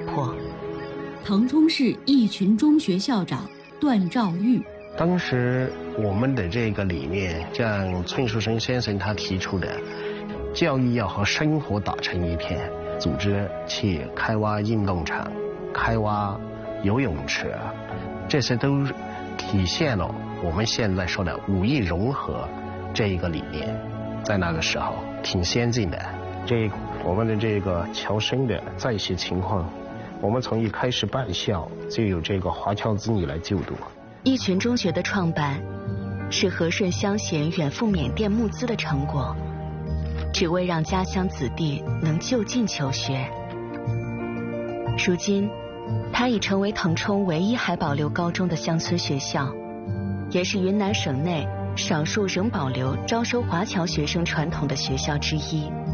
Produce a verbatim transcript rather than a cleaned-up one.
迫。 腾冲市义群中学校长段兆玉， 当时我们的这个理念，像村树生先生他提出的，教育要和生活打成一片，组织去开挖运动场、开挖游泳池，这些都体现了我们现在说的五艺融合这一个理念，在那个时候挺先进的。这我们的这个侨生的在学情况，我们从一开始办校就有这个华侨子女来就读。 义群中学的创办是和顺乡贤远赴缅甸募资的成果，只为让家乡子弟能就近求学。如今，它已成为腾冲唯一还保留高中的乡村学校，也是云南省内少数仍保留招收华侨学生传统的学校之一。